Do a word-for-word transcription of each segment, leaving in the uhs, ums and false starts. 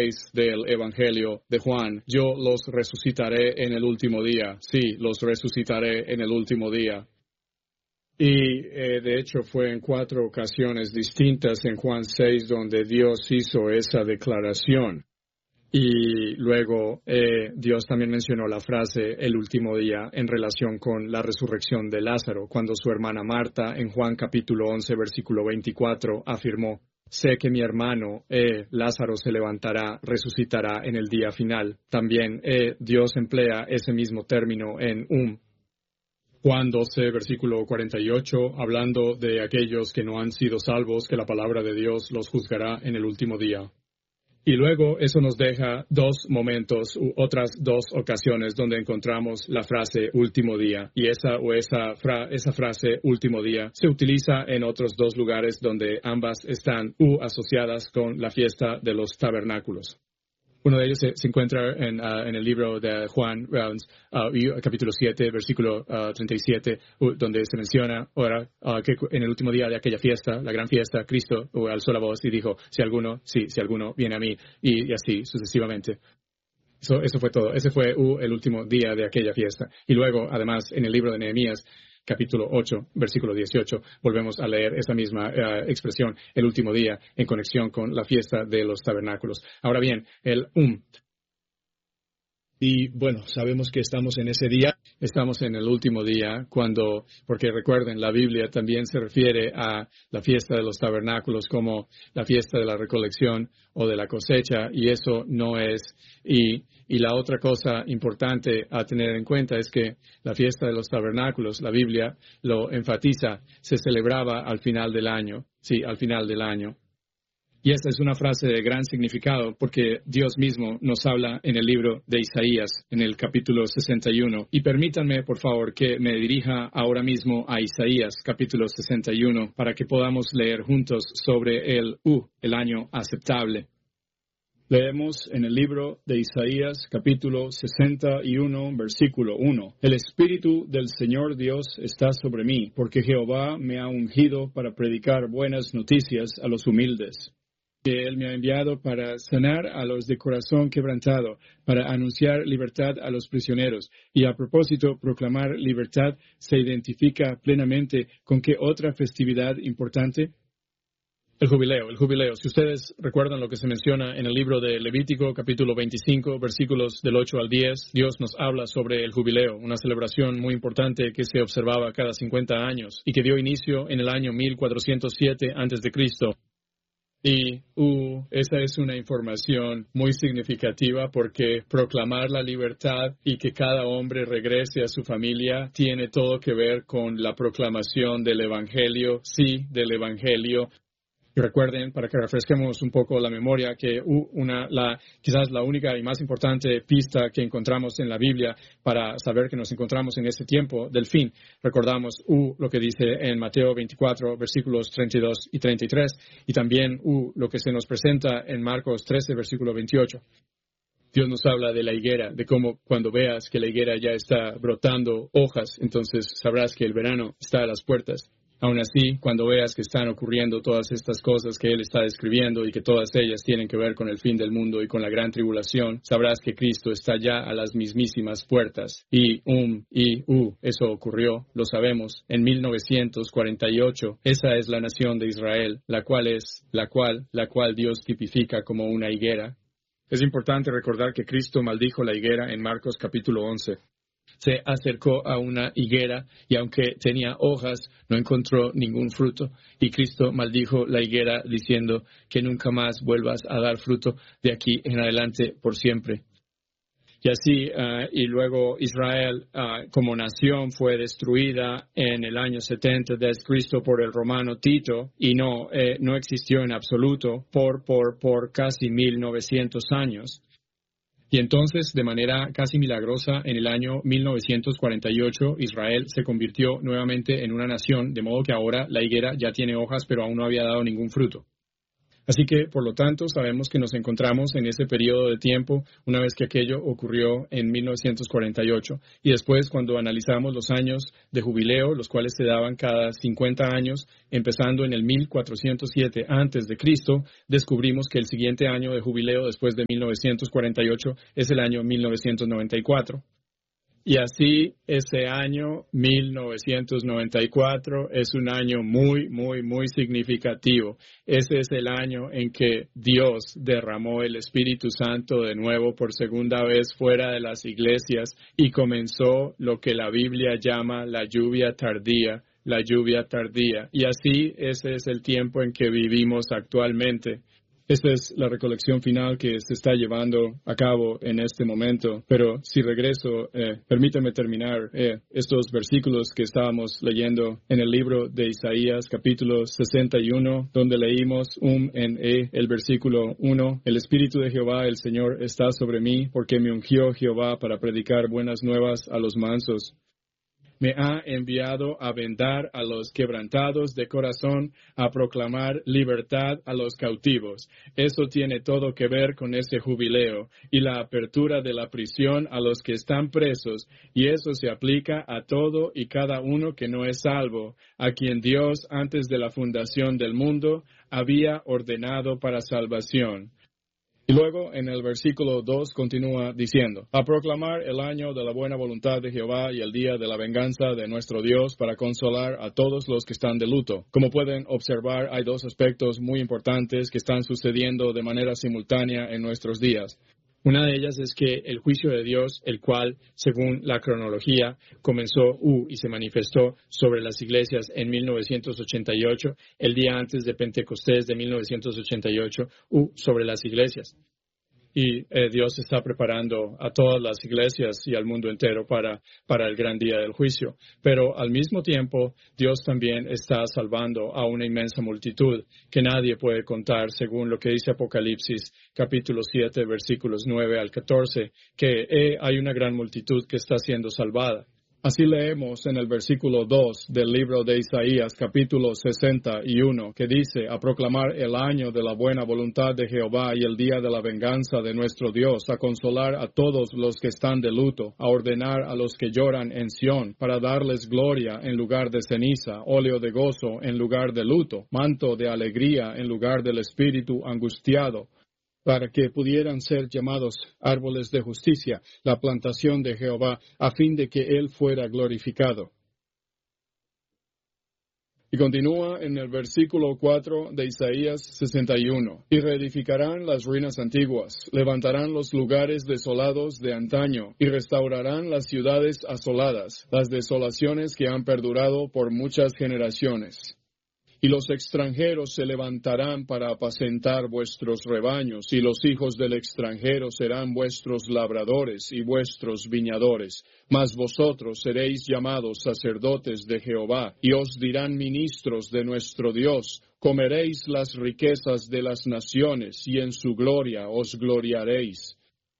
seis del Evangelio de Juan. Yo los resucitaré en el último día. Sí, los resucitaré en el último día. Y eh, de hecho fue en cuatro ocasiones distintas en Juan seis donde Dios hizo esa declaración. Y luego eh, Dios también mencionó la frase el último día en relación con la resurrección de Lázaro, cuando su hermana Marta en Juan capítulo once versículo veinticuatro afirmó: sé que mi hermano eh, Lázaro se levantará, resucitará en el día final. También eh, Dios emplea ese mismo término en um. Juan doce, versículo cuarenta y ocho, hablando de aquellos que no han sido salvos, que la palabra de Dios los juzgará en el último día. Y luego eso nos deja dos momentos u otras dos ocasiones donde encontramos la frase último día. Y esa o esa, fra esa frase último día se utiliza en otros dos lugares donde ambas están u asociadas con la fiesta de los tabernáculos. Uno de ellos se, se encuentra en, uh, en el libro de Juan, uh, capítulo siete, versículo uh, treinta y siete, uh, donde se menciona ahora uh, que en el último día de aquella fiesta, la gran fiesta, Cristo uh, alzó la voz y dijo: si alguno, sí, si alguno viene a mí, y, y así sucesivamente. Eso, eso fue todo. Ese fue uh, el último día de aquella fiesta. Y luego, además, en el libro de Nehemías, capítulo ocho, versículo dieciocho, volvemos a leer esa misma uh, expresión, el último día, en conexión con la fiesta de los tabernáculos. Ahora bien, el um. Y bueno, sabemos que estamos en ese día. Estamos en el último día cuando, porque recuerden, la Biblia también se refiere a la fiesta de los tabernáculos como la fiesta de la recolección o de la cosecha, y eso no es. Y, y la otra cosa importante a tener en cuenta es que la fiesta de los tabernáculos, la Biblia lo enfatiza, se celebraba al final del año. Sí, al final del año. Y esta es una frase de gran significado porque Dios mismo nos habla en el libro de Isaías, en el capítulo sesenta y uno. Y permítanme, por favor, que me dirija ahora mismo a Isaías, capítulo sesenta y uno, para que podamos leer juntos sobre el U, el año aceptable. Leemos en el libro de Isaías, capítulo sesenta y uno, versículo uno. El Espíritu del Señor Dios está sobre mí, porque Jehová me ha ungido para predicar buenas noticias a los humildes. Que Él me ha enviado para sanar a los de corazón quebrantado, para anunciar libertad a los prisioneros. Y a propósito, proclamar libertad se identifica plenamente con qué otra festividad importante. El jubileo, el jubileo. Si ustedes recuerdan lo que se menciona en el libro de Levítico, capítulo veinticinco, versículos del ocho al diez, Dios nos habla sobre el jubileo, una celebración muy importante que se observaba cada cincuenta años y que dio inicio en el año mil cuatrocientos siete antes de Cristo. Y uh, esa es una información muy significativa porque proclamar la libertad y que cada hombre regrese a su familia tiene todo que ver con la proclamación del Evangelio, sí, del Evangelio. Recuerden, para que refresquemos un poco la memoria, que una, la, quizás la única y más importante pista que encontramos en la Biblia para saber que nos encontramos en ese tiempo del fin, recordamos uh, lo que dice en Mateo veinticuatro, versículos treinta y dos y treinta y tres, y también uh, lo que se nos presenta en Marcos trece, versículo veintiocho. Dios nos habla de la higuera, de cómo cuando veas que la higuera ya está brotando hojas, entonces sabrás que el verano está a las puertas. Aún así, cuando veas que están ocurriendo todas estas cosas que Él está describiendo y que todas ellas tienen que ver con el fin del mundo y con la gran tribulación, sabrás que Cristo está ya a las mismísimas puertas. Y, um, y, uh, eso ocurrió, lo sabemos, en mil novecientos cuarenta y ocho. Esa es la nación de Israel, la cual es, la cual, la cual Dios tipifica como una higuera. Es importante recordar que Cristo maldijo la higuera en Marcos capítulo once. Se acercó a una higuera y aunque tenía hojas, no encontró ningún fruto. Y Cristo maldijo la higuera diciendo que nunca más vuelvas a dar fruto de aquí en adelante por siempre. Y así, uh, y luego Israel uh, como nación fue destruida en el año setenta después de Cristo por el romano Tito y no, eh, no existió en absoluto por, por, por casi mil novecientos años. Y entonces, de manera casi milagrosa, en el año mil novecientos cuarenta y ocho, Israel se convirtió nuevamente en una nación, de modo que ahora la higuera ya tiene hojas, pero aún no había dado ningún fruto. Así que, por lo tanto, sabemos que nos encontramos en ese periodo de tiempo una vez que aquello ocurrió en mil novecientos cuarenta y ocho. Y después, cuando analizamos los años de jubileo, los cuales se daban cada cincuenta años, empezando en el mil cuatrocientos siete antes de Cristo, descubrimos que el siguiente año de jubileo después de mil novecientos cuarenta y ocho es el año mil novecientos noventa y cuatro. Y así, ese año mil novecientos noventa y cuatro es un año muy, muy, muy significativo. Ese es el año en que Dios derramó el Espíritu Santo de nuevo por segunda vez fuera de las iglesias y comenzó lo que la Biblia llama la lluvia tardía, la lluvia tardía. Y así, ese es el tiempo en que vivimos actualmente. Esta es la recolección final que se está llevando a cabo en este momento. Pero si regreso, eh, permítame terminar eh, estos versículos que estábamos leyendo en el libro de Isaías, capítulo sesenta y uno, donde leímos um en e, el versículo uno. El Espíritu de Jehová, el Señor, está sobre mí, porque me ungió Jehová para predicar buenas nuevas a los mansos. Me ha enviado a vendar a los quebrantados de corazón, a proclamar libertad a los cautivos. Eso tiene todo que ver con ese jubileo y la apertura de la prisión a los que están presos, y eso se aplica a todo y cada uno que no es salvo, a quien Dios antes de la fundación del mundo había ordenado para salvación. Y luego en el versículo dos continúa diciendo, a proclamar el año de la buena voluntad de Jehová y el día de la venganza de nuestro Dios para consolar a todos los que están de luto. Como pueden observar, hay dos aspectos muy importantes que están sucediendo de manera simultánea en nuestros días. Una de ellas es que el juicio de Dios, el cual, según la cronología, comenzó uh, y se manifestó sobre las iglesias en mil novecientos ochenta y ocho, el día antes de Pentecostés de mil novecientos ochenta y ocho, uh, sobre las iglesias. Y eh, Dios está preparando a todas las iglesias y al mundo entero para, para el gran día del juicio. Pero al mismo tiempo, Dios también está salvando a una inmensa multitud que nadie puede contar, según lo que dice Apocalipsis, capítulo siete, versículos nueve al catorce, que eh, hay una gran multitud que está siendo salvada. Así leemos en el versículo dos del libro de Isaías, capítulo sesenta y uno, que dice, a proclamar el año de la buena voluntad de Jehová y el día de la venganza de nuestro Dios, a consolar a todos los que están de luto, a ordenar a los que lloran en Sión, para darles gloria en lugar de ceniza, óleo de gozo en lugar de luto, manto de alegría en lugar del espíritu angustiado, para que pudieran ser llamados árboles de justicia, la plantación de Jehová, a fin de que Él fuera glorificado. Y continúa en el versículo cuatro de Isaías sesenta y uno. Y reedificarán las ruinas antiguas, levantarán los lugares desolados de antaño, y restaurarán las ciudades asoladas, las desolaciones que han perdurado por muchas generaciones. Y los extranjeros se levantarán para apacentar vuestros rebaños, y los hijos del extranjero serán vuestros labradores y vuestros viñadores. Mas vosotros seréis llamados sacerdotes de Jehová, y os dirán ministros de nuestro Dios. Comeréis las riquezas de las naciones, y en su gloria os gloriaréis.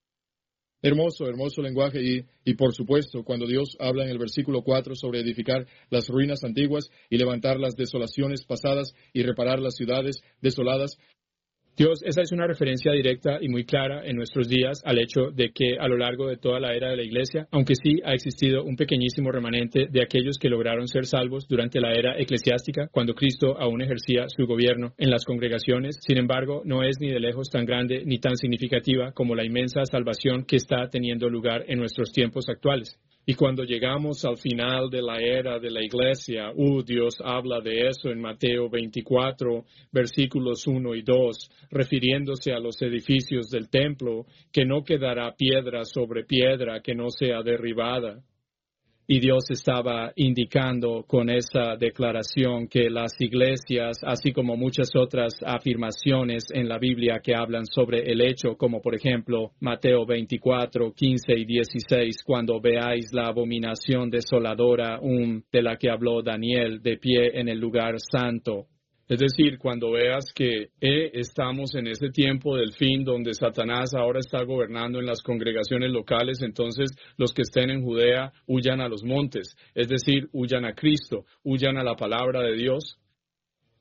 Hermoso, hermoso lenguaje y, y por supuesto, cuando Dios habla en el versículo cuatro sobre edificar las ruinas antiguas y levantar las desolaciones pasadas y reparar las ciudades desoladas, Dios, esa es una referencia directa y muy clara en nuestros días al hecho de que a lo largo de toda la era de la Iglesia, aunque sí ha existido un pequeñísimo remanente de aquellos que lograron ser salvos durante la era eclesiástica, cuando Cristo aún ejercía su gobierno en las congregaciones, sin embargo, no es ni de lejos tan grande ni tan significativa como la inmensa salvación que está teniendo lugar en nuestros tiempos actuales. Y cuando llegamos al final de la era de la Iglesia, uh, Dios habla de eso en Mateo veinticuatro, versículos uno y dos, refiriéndose a los edificios del templo, que no quedará piedra sobre piedra que no sea derribada. Y Dios estaba indicando con esa declaración que las iglesias, así como muchas otras afirmaciones en la Biblia que hablan sobre el hecho, como por ejemplo Mateo veinticuatro, quince y dieciséis, cuando veáis la abominación desoladora um, de la que habló Daniel de pie en el lugar santo. Es decir, cuando veas que eh, estamos en ese tiempo del fin donde Satanás ahora está gobernando en las congregaciones locales, entonces los que estén en Judea huyan a los montes, es decir, huyan a Cristo, huyan a la palabra de Dios.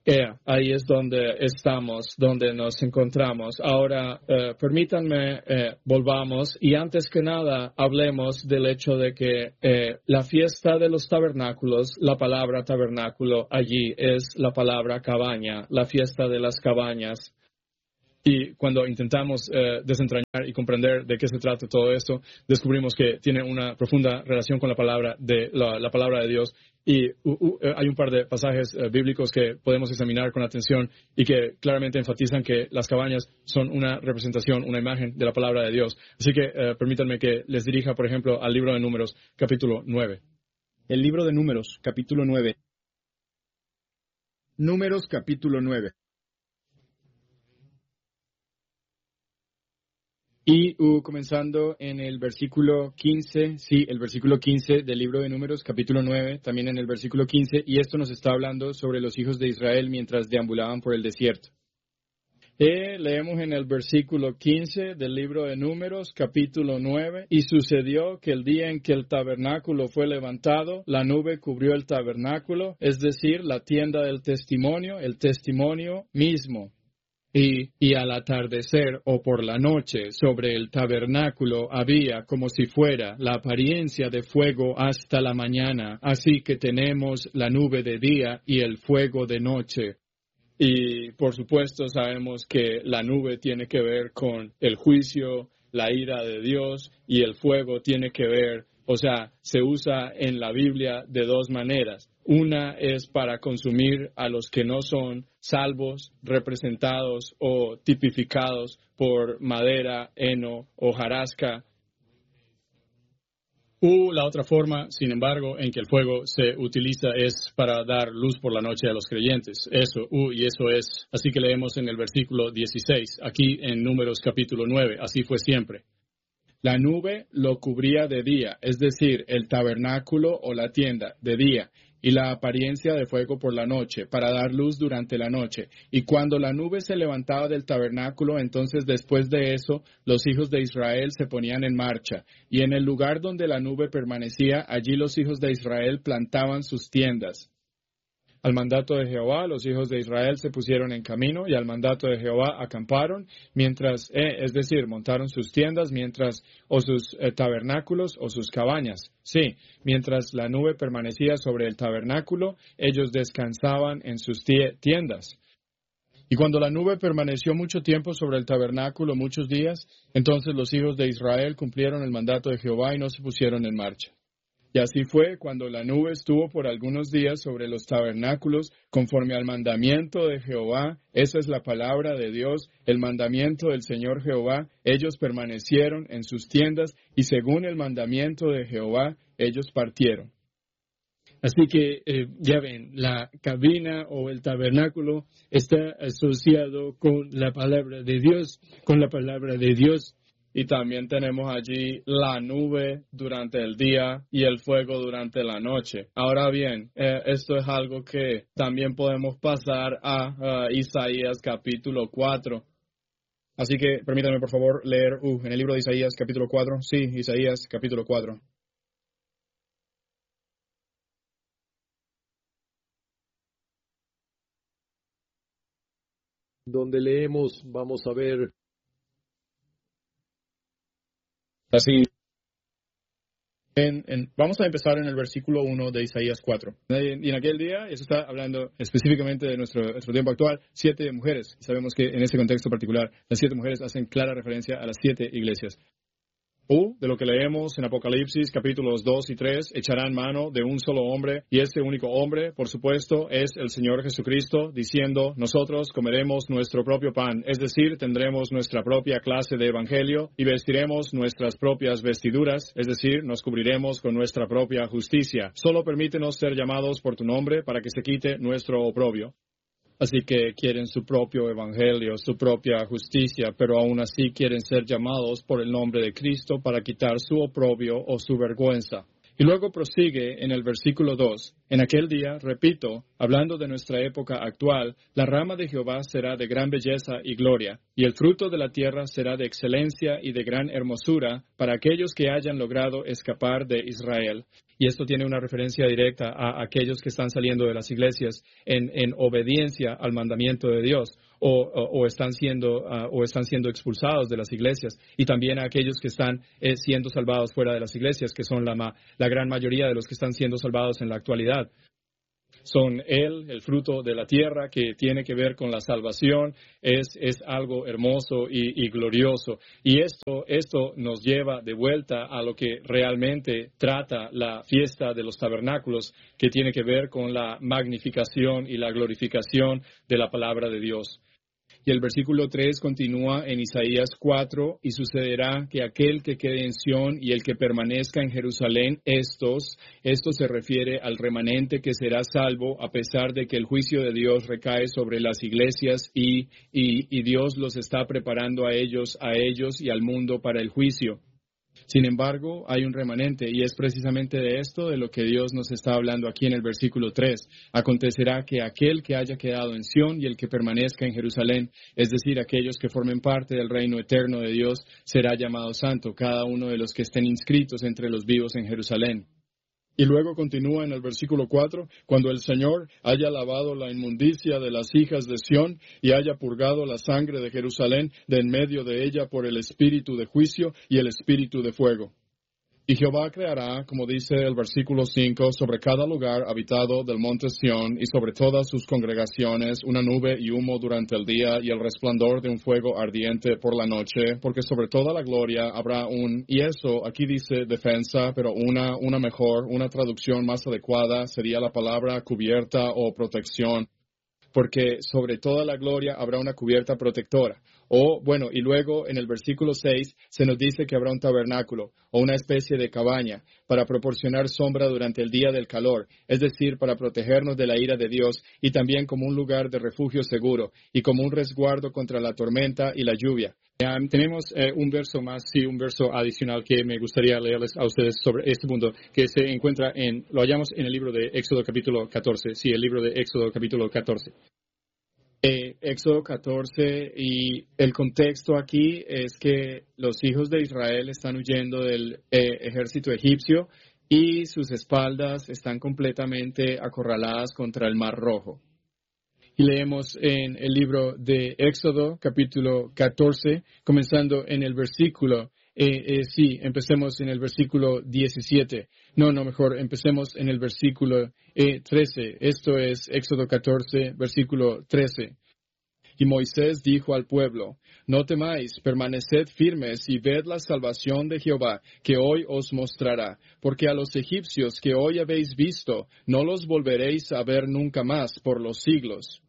Yeah, ahí es donde estamos, donde nos encontramos. Ahora, eh, permítanme, eh, volvamos y antes que nada hablemos del hecho de que eh, la fiesta de los tabernáculos, la palabra tabernáculo allí es la palabra cabaña, la fiesta de las cabañas. Y cuando intentamos eh, desentrañar y comprender de qué se trata todo esto, descubrimos que tiene una profunda relación con la palabra de la, la palabra de Dios. Y uh, uh, hay un par de pasajes uh, bíblicos que podemos examinar con atención y que claramente enfatizan que las cabañas son una representación, una imagen de la palabra de Dios. Así que uh, permítanme que les dirija, por ejemplo, al libro de Números, capítulo nueve. El libro de Números, capítulo nueve. Números, capítulo nueve. Y uh, comenzando en el versículo quince, sí, el versículo quince del libro de Números, capítulo nueve, también en el versículo quince, y esto nos está hablando sobre los hijos de Israel mientras deambulaban por el desierto. Eh, leemos en el versículo quince del libro de Números, capítulo nueve, y sucedió que el día en que el tabernáculo fue levantado, la nube cubrió el tabernáculo, es decir, la tienda del testimonio, el testimonio mismo. Y, y al atardecer o por la noche sobre el tabernáculo había como si fuera la apariencia de fuego hasta la mañana, así que tenemos la nube de día y el fuego de noche. Y por supuesto sabemos que la nube tiene que ver con el juicio, la ira de Dios, y el fuego tiene que ver, o sea, se usa en la Biblia de dos maneras. Una es para consumir a los que no son salvos, representados o tipificados por madera, heno o hojarasca. U la otra forma, sin embargo, en que el fuego se utiliza es para dar luz por la noche a los creyentes. Eso, u, y eso es, así que leemos en el versículo dieciséis, aquí en Números capítulo nueve, así fue siempre. La nube lo cubría de día, es decir, el tabernáculo o la tienda de día, y la apariencia de fuego por la noche, para dar luz durante la noche. Y cuando la nube se levantaba del tabernáculo, entonces después de eso, los hijos de Israel se ponían en marcha. Y en el lugar donde la nube permanecía, allí los hijos de Israel plantaban sus tiendas. Al mandato de Jehová, los hijos de Israel se pusieron en camino, y al mandato de Jehová acamparon, mientras, eh, es decir, montaron sus tiendas, mientras, o sus eh, tabernáculos, o sus cabañas. Sí, mientras la nube permanecía sobre el tabernáculo, ellos descansaban en sus tiendas. Y cuando la nube permaneció mucho tiempo sobre el tabernáculo, muchos días, entonces los hijos de Israel cumplieron el mandato de Jehová y no se pusieron en marcha. Y así fue cuando la nube estuvo por algunos días sobre los tabernáculos, conforme al mandamiento de Jehová. Esa es la palabra de Dios, el mandamiento del Señor Jehová. Ellos permanecieron en sus tiendas y según el mandamiento de Jehová, ellos partieron. Así que, eh, ya ven, la cabina o el tabernáculo está asociado con la palabra de Dios, con la palabra de Dios. Y también tenemos allí la nube durante el día y el fuego durante la noche. Ahora bien, eh, esto es algo que también podemos pasar a uh, Isaías capítulo cuatro. Así que permítanme por favor leer uh, en el libro de Isaías capítulo cuatro. Sí, Isaías capítulo cuatro. Donde leemos, vamos a ver. Así, en, en, vamos a empezar en el versículo uno de Isaías cuatro. Y en aquel día, eso está hablando específicamente de nuestro, nuestro tiempo actual, siete mujeres. Sabemos que en ese contexto particular, las siete mujeres hacen clara referencia a las siete iglesias. O, de lo que leemos en Apocalipsis capítulos dos y tres, echarán mano de un solo hombre, y ese único hombre, por supuesto, es el Señor Jesucristo, diciendo, nosotros comeremos nuestro propio pan, es decir, tendremos nuestra propia clase de evangelio, y vestiremos nuestras propias vestiduras, es decir, nos cubriremos con nuestra propia justicia. Solo permítenos ser llamados por tu nombre para que se quite nuestro oprobio. Así que quieren su propio evangelio, su propia justicia, pero aún así quieren ser llamados por el nombre de Cristo para quitar su oprobio o su vergüenza. Y luego prosigue en el versículo dos. En aquel día, repito, hablando de nuestra época actual, la rama de Jehová será de gran belleza y gloria, y el fruto de la tierra será de excelencia y de gran hermosura para aquellos que hayan logrado escapar de Israel. Y esto tiene una referencia directa a aquellos que están saliendo de las iglesias en, en obediencia al mandamiento de Dios, o, o, o, están siendo, uh, o están siendo expulsados de las iglesias, y también a aquellos que están eh, siendo salvados fuera de las iglesias, que son la, ma- la gran mayoría de los que están siendo salvados en la actualidad. Son Él, el fruto de la tierra, que tiene que ver con la salvación, es, es algo hermoso y, y glorioso. Y esto, esto nos lleva de vuelta a lo que realmente trata la fiesta de los tabernáculos, que tiene que ver con la magnificación y la glorificación de la palabra de Dios. Y el versículo tres continúa en Isaías cuatro, y sucederá que aquel que quede en Sión y el que permanezca en Jerusalén, estos, esto se refiere al remanente que será salvo a pesar de que el juicio de Dios recae sobre las iglesias y, y, y Dios los está preparando a ellos, a ellos y al mundo para el juicio. Sin embargo, hay un remanente, y es precisamente de esto de lo que Dios nos está hablando aquí en el versículo tres. Acontecerá que aquel que haya quedado en Sión y el que permanezca en Jerusalén, es decir, aquellos que formen parte del reino eterno de Dios, será llamado santo, cada uno de los que estén inscritos entre los vivos en Jerusalén. Y luego continúa en el versículo cuatro, cuando el Señor haya lavado la inmundicia de las hijas de Sión y haya purgado la sangre de Jerusalén de en medio de ella por el espíritu de juicio y el espíritu de fuego. Y Jehová creará, como dice el versículo cinco, sobre cada lugar habitado del monte Sión y sobre todas sus congregaciones una nube y humo durante el día y el resplandor de un fuego ardiente por la noche, porque sobre toda la gloria habrá un, y eso aquí dice defensa, pero una, una mejor, una traducción más adecuada sería la palabra cubierta o protección, porque sobre toda la gloria habrá una cubierta protectora. O, bueno, y luego en el versículo seis se nos dice que habrá un tabernáculo o una especie de cabaña para proporcionar sombra durante el día del calor, es decir, para protegernos de la ira de Dios, y también como un lugar de refugio seguro y como un resguardo contra la tormenta y la lluvia. Um, tenemos eh, un verso más, sí, un verso adicional que me gustaría leerles a ustedes sobre este punto, que se encuentra en, lo hallamos en el libro de Éxodo capítulo catorce, sí, el libro de Éxodo capítulo catorce. Eh, Éxodo catorce, y el contexto aquí es que los hijos de Israel están huyendo del eh, ejército egipcio y sus espaldas están completamente acorraladas contra el Mar Rojo. Y leemos en el libro de Éxodo capítulo catorce, comenzando en el versículo, eh, eh, sí, empecemos en el versículo diecisiete. No, no, mejor, empecemos en el versículo eh, trece. Esto es Éxodo catorce, versículo trece. Y Moisés dijo al pueblo, no temáis, permaneced firmes y ved la salvación de Jehová, que hoy os mostrará, porque a los egipcios que hoy habéis visto, no los volveréis a ver nunca más por los siglos.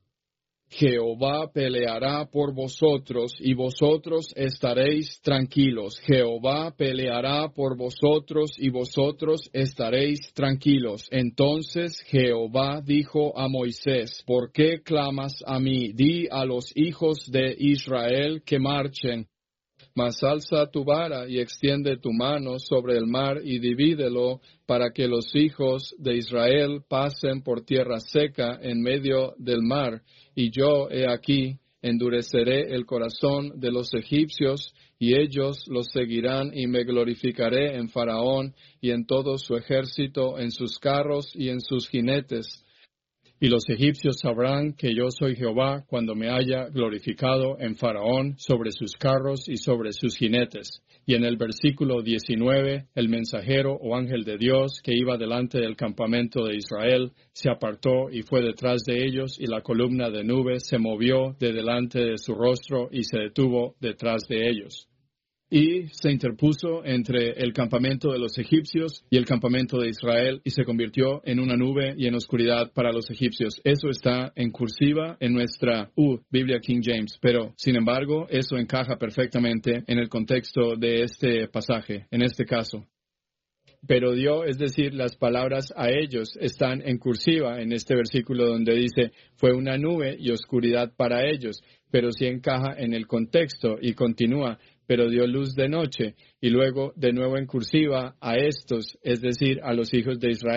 Jehová peleará por vosotros, y vosotros estaréis tranquilos. Jehová peleará por vosotros, y vosotros estaréis tranquilos. Entonces Jehová dijo a Moisés, ¿por qué clamas a mí? Di a los hijos de Israel que marchen. Mas alza tu vara y extiende tu mano sobre el mar y divídelo, para que los hijos de Israel pasen por tierra seca en medio del mar. Y yo, he aquí, endureceré el corazón de los egipcios, y ellos los seguirán, y me glorificaré en Faraón y en todo su ejército, en sus carros y en sus jinetes. Y los egipcios sabrán que yo soy Jehová cuando me haya glorificado en Faraón sobre sus carros y sobre sus jinetes. Y en el versículo diecinueve, el mensajero o ángel de Dios que iba delante del campamento de Israel se apartó y fue detrás de ellos, y la columna de nube se movió de delante de su rostro y se detuvo detrás de ellos. Y se interpuso entre el campamento de los egipcios y el campamento de Israel, y se convirtió en una nube y en oscuridad para los egipcios. Eso está en cursiva en nuestra uh, Biblia King James, pero sin embargo eso encaja perfectamente en el contexto de este pasaje, en este caso. Pero dio, es decir, las palabras a ellos están en cursiva en este versículo donde dice, fue una nube y oscuridad para ellos, pero sí encaja en el contexto y continúa, pero dio luz de noche, y luego de nuevo en cursiva a estos, es decir, a los hijos de Israel,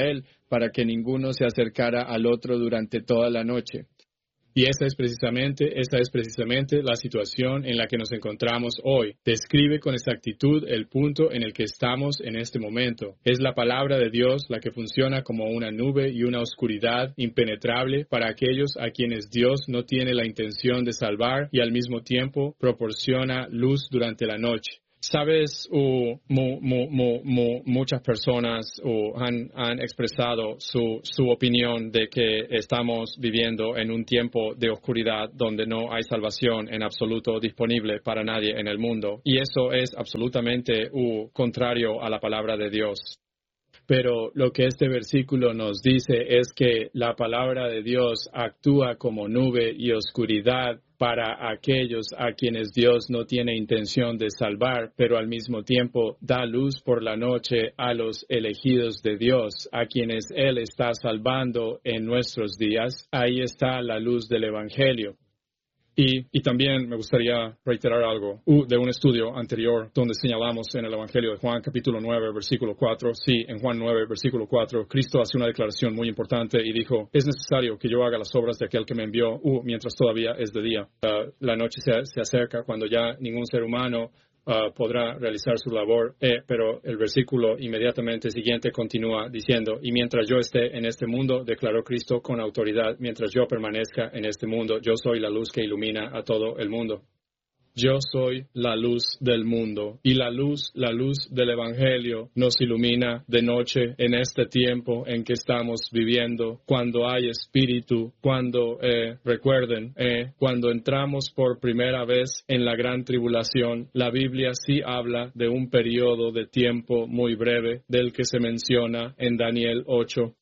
para que ninguno se acercara al otro durante toda la noche. Y esa es precisamente, esa es precisamente la situación en la que nos encontramos hoy. Describe con exactitud el punto en el que estamos en este momento. Es la palabra de Dios la que funciona como una nube y una oscuridad impenetrable para aquellos a quienes Dios no tiene la intención de salvar y al mismo tiempo proporciona luz durante la noche. Sabes, uh, mu, mu, mu, mu, muchas personas uh, han, han expresado su, su opinión de que estamos viviendo en un tiempo de oscuridad donde no hay salvación en absoluto disponible para nadie en el mundo. Y eso es absolutamente uh, contrario a la palabra de Dios. Pero lo que este versículo nos dice es que la palabra de Dios actúa como nube y oscuridad para aquellos a quienes Dios no tiene intención de salvar, pero al mismo tiempo da luz por la noche a los elegidos de Dios, a quienes Él está salvando en nuestros días. Ahí está la luz del Evangelio. Y, y también me gustaría reiterar algo uh, de un estudio anterior donde señalamos en el Evangelio de Juan, capítulo nueve, versículo cuatro. Sí, en Juan nueve, versículo cuatro, Cristo hace una declaración muy importante y dijo, es necesario que yo haga las obras de aquel que me envió uh, mientras todavía es de día. Uh, la noche se, se acerca cuando ya ningún ser humano Uh, podrá realizar su labor, eh, pero el versículo inmediatamente siguiente continúa diciendo, y mientras yo esté en este mundo, declaró Cristo con autoridad, mientras yo permanezca en este mundo, yo soy la luz que ilumina a todo el mundo. Yo soy la luz del mundo y la luz, la luz del Evangelio nos ilumina de noche en este tiempo en que estamos viviendo, cuando hay espíritu, cuando, eh, recuerden, eh, cuando entramos por primera vez en la gran tribulación, la Biblia sí habla de un periodo de tiempo muy breve del que se menciona en Daniel ocho.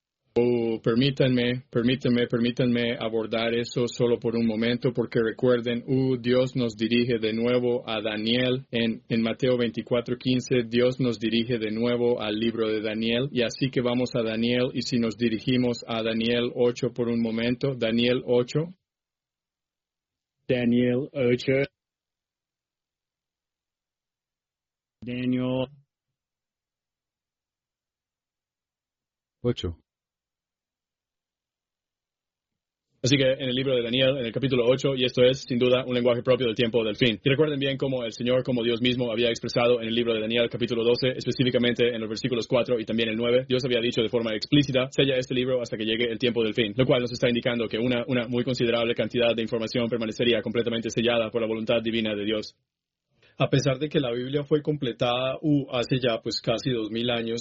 Oh, permítanme, permítanme, permítanme abordar eso solo por un momento, porque recuerden, uh, Dios nos dirige de nuevo a Daniel. En, en Mateo veinticuatro quince, Dios nos dirige de nuevo al libro de Daniel. Y así que vamos a Daniel, y si nos dirigimos a Daniel ocho por un momento, Daniel ocho. Daniel ocho. Daniel ocho. Así que en el libro de Daniel, en el capítulo ocho, y esto es sin duda un lenguaje propio del tiempo del fin. Y recuerden bien cómo el Señor, como Dios mismo, había expresado en el libro de Daniel, capítulo doce, específicamente en los versículos cuatro y también el nueve, Dios había dicho de forma explícita, sella este libro hasta que llegue el tiempo del fin, lo cual nos está indicando que una, una muy considerable cantidad de información permanecería completamente sellada por la voluntad divina de Dios. A pesar de que la Biblia fue completada uh, hace ya pues casi dos mil años,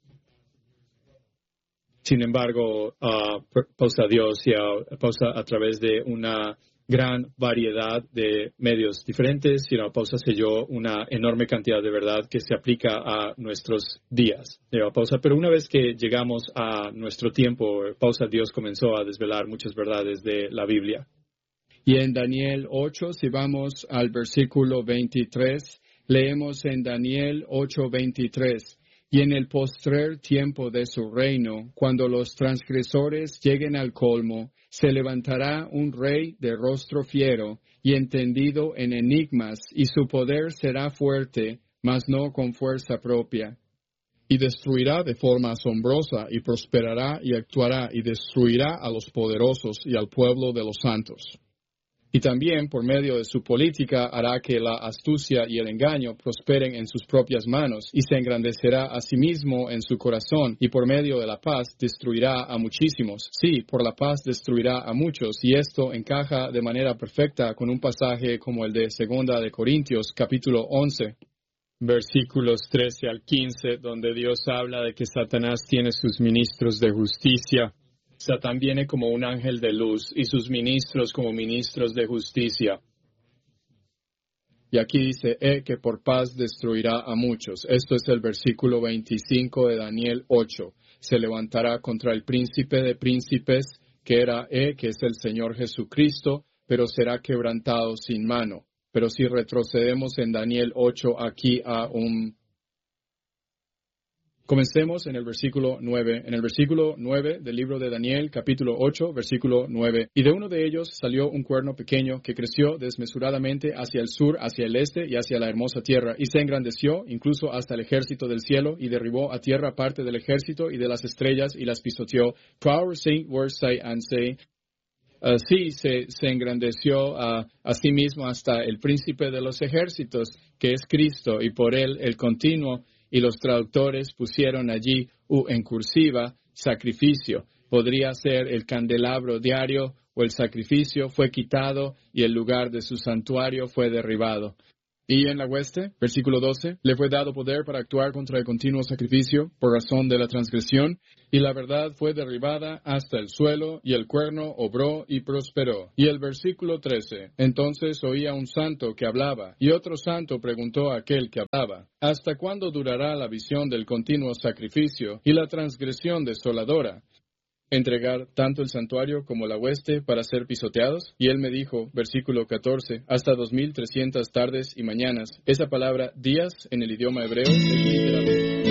sin embargo, uh, pausa Dios y uh, pausa a través de una gran variedad de medios diferentes, y uh, pausa selló una enorme cantidad de verdad que se aplica a nuestros días. Uh, pausa, pero una vez que llegamos a nuestro tiempo, pausa Dios comenzó a desvelar muchas verdades de la Biblia. Y en Daniel ocho, si vamos al versículo veintitrés, leemos en Daniel ocho veintitrés. Y en el postrer tiempo de su reino, cuando los transgresores lleguen al colmo, se levantará un rey de rostro fiero y entendido en enigmas, y su poder será fuerte, mas no con fuerza propia. Y destruirá de forma asombrosa, y prosperará y actuará, y destruirá a los poderosos y al pueblo de los santos. Y también, por medio de su política, hará que la astucia y el engaño prosperen en sus propias manos, y se engrandecerá a sí mismo en su corazón, y por medio de la paz destruirá a muchísimos. Sí, por la paz destruirá a muchos, y esto encaja de manera perfecta con un pasaje como el de Segunda de Corintios, capítulo once. Versículos trece al quince, donde Dios habla de que Satanás tiene sus ministros de justicia. Satán viene como un ángel de luz y sus ministros como ministros de justicia. Y aquí dice, eh, que por paz destruirá a muchos. Esto es el versículo veinticinco de Daniel ocho. Se levantará contra el príncipe de príncipes, que era eh, que es el Señor Jesucristo, pero será quebrantado sin mano. Pero si retrocedemos en Daniel ocho aquí a un... Comencemos en el versículo nueve. En el versículo nueve del libro de Daniel, capítulo ocho, versículo nueve. Y de uno de ellos salió un cuerno pequeño que creció desmesuradamente hacia el sur, hacia el este y hacia la hermosa tierra, y se engrandeció incluso hasta el ejército del cielo, y derribó a tierra parte del ejército y de las estrellas, y las pisoteó. Power Saint Word say and say. Así se, se engrandeció uh, a sí mismo hasta el príncipe de los ejércitos, que es Cristo, y por él el continuo. Y los traductores pusieron allí, uh, en cursiva, sacrificio. Podría ser el candelabro diario o el sacrificio fue quitado y el lugar de su santuario fue derribado. Y en la hueste, versículo doce, le fue dado poder para actuar contra el continuo sacrificio por razón de la transgresión, y la verdad fue derribada hasta el suelo, y el cuerno obró y prosperó. Y el versículo trece, entonces oía un santo que hablaba, y otro santo preguntó a aquel que hablaba, ¿hasta cuándo durará la visión del continuo sacrificio y la transgresión desoladora? Entregar tanto el santuario como la hueste para ser pisoteados? Y él me dijo, versículo catorce, hasta dos mil trescientas tardes y mañanas. Esa palabra días en el idioma hebreo es literalmente.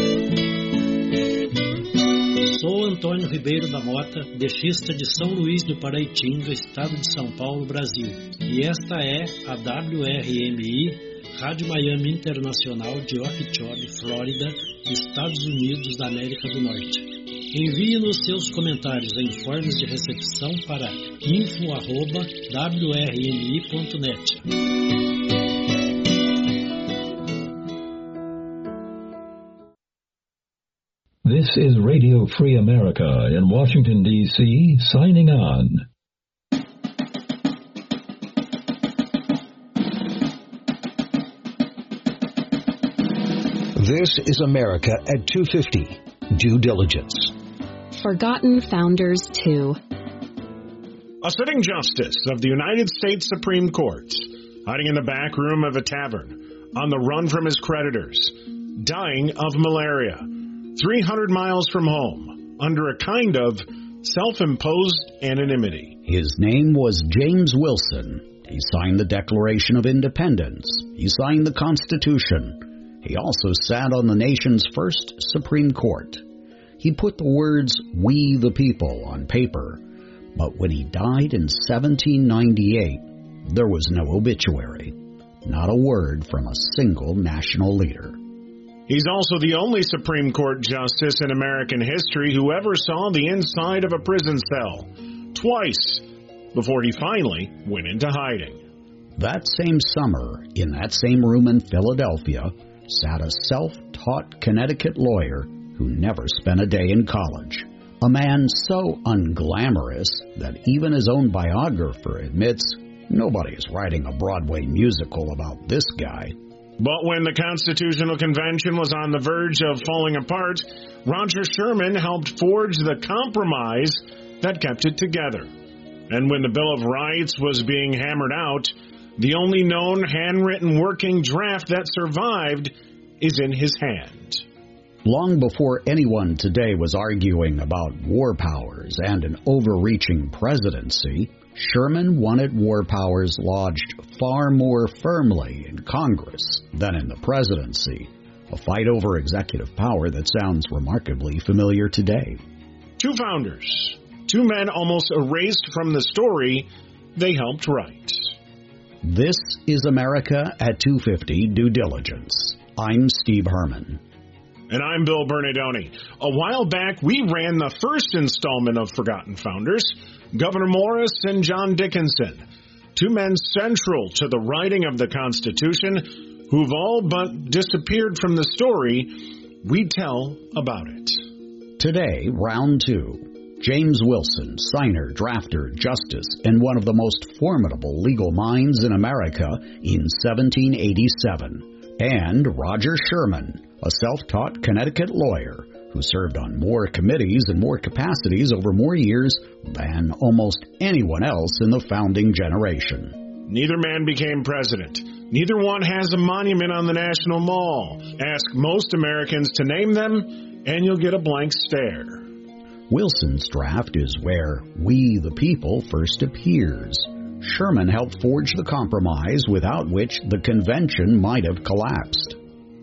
Sou Antônio Ribeiro da Mota, deixista de São Luís do Paraitinga, estado de São Paulo, Brasil. E esta é a W R M I, Rádio Miami Internacional de Okeechobee, Flórida, Estados Unidos da América do Norte. Envie-nos seus comentários em formas de recepção para info arroba w r m i ponto net. This is Radio Free America in Washington, D C, signing on. This is America at two fifty. Due Diligence. Forgotten Founders two. A sitting justice of the United States Supreme Court, hiding in the back room of a tavern, on the run from his creditors, dying of malaria, three hundred miles from home, under a kind of self-imposed anonymity. His name was James Wilson. He signed the Declaration of Independence. He signed the Constitution. He also sat on the nation's first Supreme Court. He put the words, "We the people," on paper. But when he died in seventeen ninety-eight, there was no obituary. Not a word from a single national leader. He's also the only Supreme Court justice in American history who ever saw the inside of a prison cell. Twice, before he finally went into hiding. That same summer, in that same room in Philadelphia, sat a self-taught Connecticut lawyer who never spent a day in college. A man so unglamorous that even his own biographer admits nobody is writing a Broadway musical about this guy. But when the Constitutional Convention was on the verge of falling apart, Roger Sherman helped forge the compromise that kept it together. And when the Bill of Rights was being hammered out, the only known handwritten working draft that survived is in his hand. Long before anyone today was arguing about war powers and an overreaching presidency, Sherman wanted war powers lodged far more firmly in Congress than in the presidency, a fight over executive power that sounds remarkably familiar today. Two founders, two men almost erased from the story they helped write. This is America at two fifty Due Diligence. I'm Steve Herman. And I'm Bill Bernardoni. A while back, we ran the first installment of Forgotten Founders, Governor Morris and John Dickinson, two men central to the writing of the Constitution who've all but disappeared from the story. We tell about it. Today, round two. James Wilson, signer, drafter, justice, and one of the most formidable legal minds in America in seventeen eighty-seven. And Roger Sherman, a self-taught Connecticut lawyer who served on more committees and more capacities over more years than almost anyone else in the founding generation. Neither man became president. Neither one has a monument on the National Mall. Ask most Americans to name them, and you'll get a blank stare. Wilson's draft is where "We the People" first appears. Sherman helped forge the compromise without which the convention might have collapsed.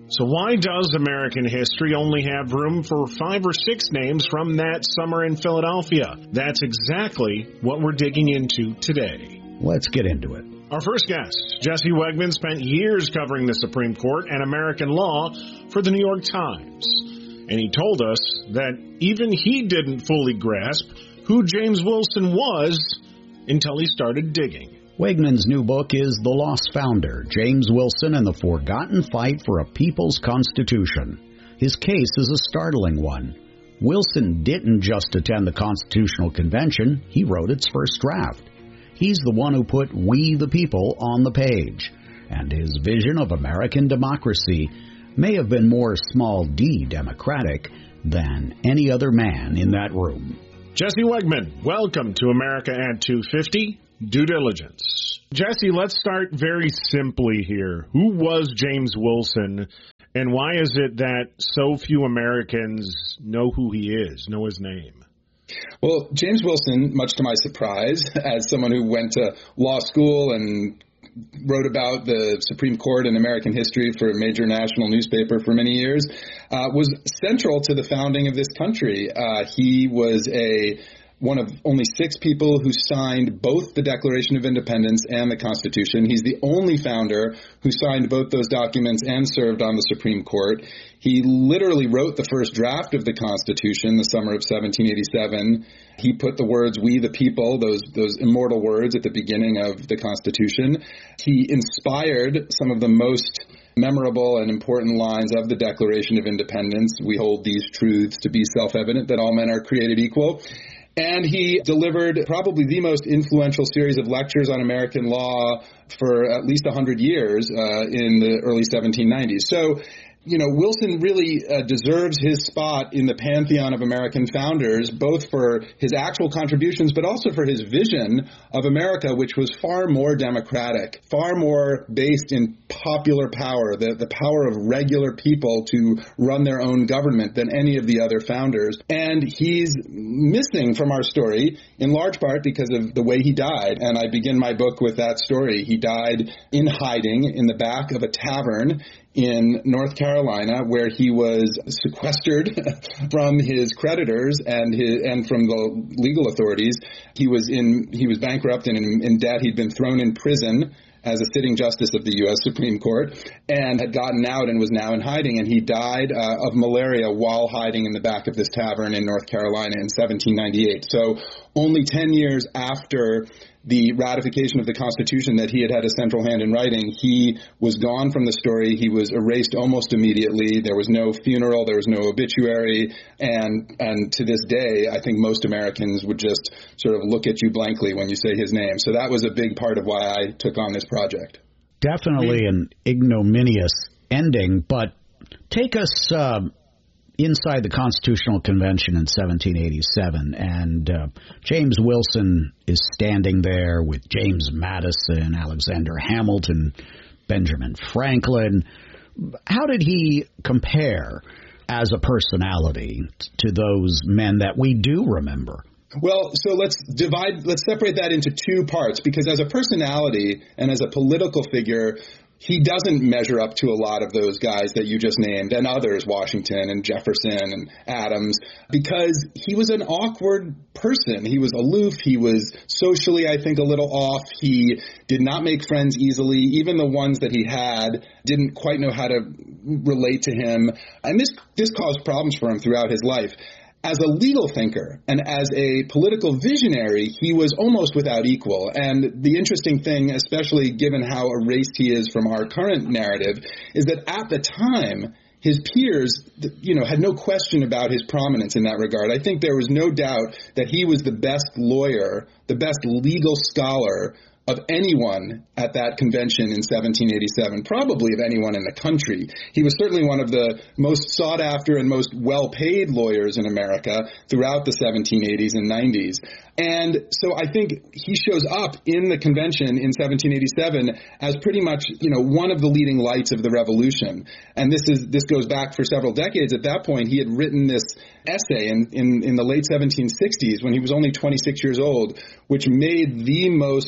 So why does American history only have room for five or six names from that summer in Philadelphia? That's exactly what we're digging into today. Let's get into it. Our first guest, Jesse Wegman, spent years covering the Supreme Court and American law for the New York Times. And he told us that even he didn't fully grasp who James Wilson was until he started digging. Wegman's new book is The Lost Founder, James Wilson and the Forgotten Fight for a People's Constitution. His case is a startling one. Wilson didn't just attend the Constitutional Convention, he wrote its first draft. He's the one who put "We the People" on the page, and his vision of American democracy may have been more small d democratic than any other man in that room. Jesse Wegman, welcome to America at two fifty, Due Diligence. Jesse, let's start very simply here. Who was James Wilson, and why is it that so few Americans know who he is, know his name? Well, James Wilson, much to my surprise, as someone who went to law school and wrote about the Supreme Court and American history for a major national newspaper for many years, uh, was central to the founding of this country. Uh, he was a one of only six people who signed both the Declaration of Independence and the Constitution. He's the only founder who signed both those documents and served on the Supreme Court. He literally wrote the first draft of the Constitution the summer of seventeen eighty-seven. He put the words "We the People," those those immortal words, at the beginning of the Constitution. He inspired some of the most memorable and important lines of the Declaration of Independence. We hold these truths to be self-evident, that all men are created equal. And he delivered probably the most influential series of lectures on American law for at least one hundred years uh, in the early seventeen nineties. So, you know, Wilson really uh, deserves his spot in the pantheon of American founders, both for his actual contributions, but also for his vision of America, which was far more democratic, far more based in popular power, the, the power of regular people to run their own government than any of the other founders. And he's missing from our story in large part because of the way he died. And I begin my book with that story. He died in hiding in the back of a tavern in North Carolina, where he was sequestered from his creditors and his, and from the legal authorities. He was in he was bankrupt and in, in debt. He'd been thrown in prison as a sitting justice of the U S Supreme Court and had gotten out and was now in hiding. And he died uh, of malaria while hiding in the back of this tavern in North Carolina in seventeen ninety-eight. So only ten years after the ratification of the Constitution that he had had a central hand in writing, he was gone from the story. He was erased almost immediately. There was no funeral. There was no obituary. And and to this day, I think most Americans would just sort of look at you blankly when you say his name. So that was a big part of why I took on this project. Definitely an ignominious ending, but take us uh, inside the Constitutional Convention in seventeen eighty-seven, and uh, James Wilson is standing there with James Madison, Alexander Hamilton, Benjamin Franklin. How did he compare as a personality to those men that we do remember? Well, so let's divide, let's separate that into two parts, because as a personality and as a political figure, he doesn't measure up to a lot of those guys that you just named and others, Washington and Jefferson and Adams, because he was an awkward person. He was aloof. He was socially, I think, a little off. He did not make friends easily. Even the ones that he had didn't quite know how to relate to him. And this, this caused problems for him throughout his life. As a legal thinker and as a political visionary, he was almost without equal. And the interesting thing, especially given how erased he is from our current narrative, is that at the time, his peers, you know, had no question about his prominence in that regard. I think there was no doubt that he was the best lawyer, the best legal scholar of anyone at that convention in seventeen eighty-seven, probably of anyone in the country. He was certainly one of the most sought after and most well-paid lawyers in America throughout the seventeen eighties and nineties. And so I think he shows up in the convention in seventeen eighty-seven as pretty much, you know, one of the leading lights of the revolution. And this is this goes back for several decades. At that point, he had written this essay in, in, in the late seventeen sixties when he was only twenty-six years old, which made the most